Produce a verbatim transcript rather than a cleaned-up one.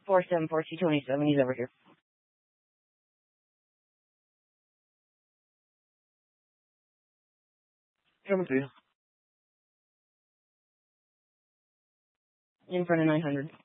four seven four two twenty-seven. He's over here. Coming through. In front of nine hundred.